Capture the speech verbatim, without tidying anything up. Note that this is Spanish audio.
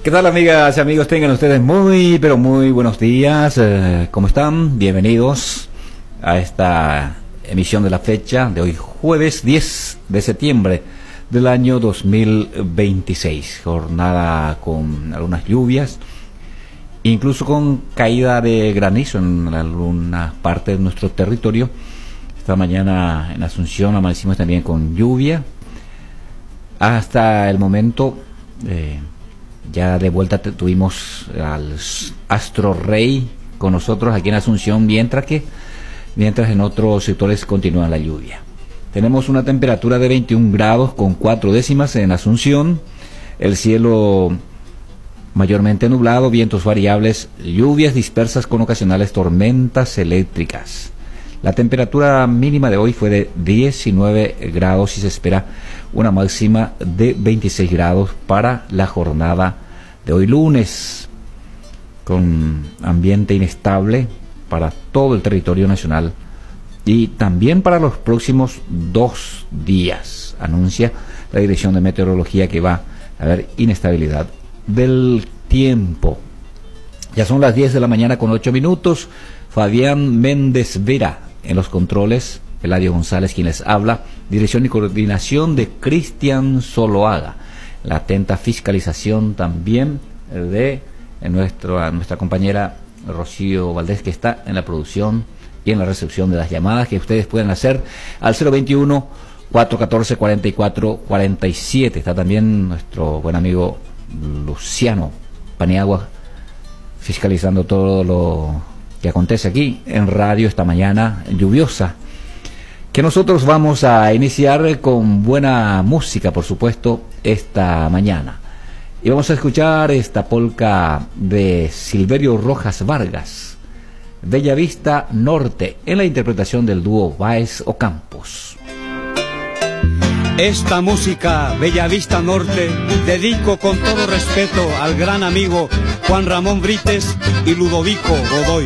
¿Qué tal, amigas y amigos? Tengan ustedes muy, pero muy buenos días. Eh, ¿Cómo están? Bienvenidos a esta emisión de la fecha de hoy, jueves diez de septiembre del año dos mil veintiséis. Jornada con algunas lluvias, incluso con caída de granizo en algunas partes de nuestro territorio. Esta mañana en Asunción amanecimos también con lluvia. Hasta el momento... Eh, Ya de vuelta tuvimos al Astro Rey con nosotros aquí en Asunción, mientras que mientras en otros sectores continúa la lluvia. Tenemos una temperatura de veintiún grados con cuatro décimas en Asunción, el cielo mayormente nublado, vientos variables, lluvias dispersas con ocasionales tormentas eléctricas. La temperatura mínima de hoy fue de diecinueve grados y se espera una máxima de veintiséis grados para la jornada de hoy lunes, con ambiente inestable para todo el territorio nacional y también para los próximos dos días. Anuncia la Dirección de Meteorología que va a haber inestabilidad del tiempo. Ya son las diez de la mañana con ocho minutos. Fabián Méndez Vera en los controles, Eladio González quien les habla, dirección y coordinación de Cristian Zoloaga, la atenta fiscalización también de nuestro, nuestra compañera Rocío Valdés, que está en la producción y en la recepción de las llamadas que ustedes pueden hacer al cero veintiuno, cuatrocientos catorce, cuarenta y cuatro cuarenta y siete. Está también nuestro buen amigo Luciano Paniagua fiscalizando todo lo que acontece aquí en radio esta mañana lluviosa, que nosotros vamos a iniciar con buena música, por supuesto, esta mañana. Y vamos a escuchar esta polca de Silverio Rojas Vargas, Bella Vista Norte, en la interpretación del dúo Báez Ocampos. Esta música, Bella Vista Norte, dedico con todo respeto al gran amigo Juan Ramón Brites y Ludovico Godoy.